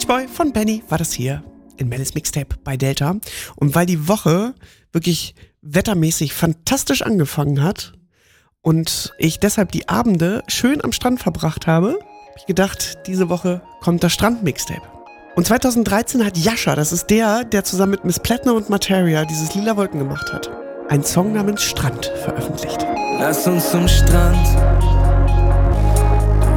Boy von Benny war das hier in Mellis Mixtape bei Delta. Und weil die Woche wirklich wettermäßig fantastisch angefangen hat und ich deshalb die Abende schön am Strand verbracht habe, habe ich gedacht, diese Woche kommt das Strand-Mixtape. Und 2013 hat Jascha, das ist der zusammen mit Miss Plattner und Materia dieses Lila Wolken gemacht hat, einen Song namens Strand veröffentlicht. Lass uns zum Strand,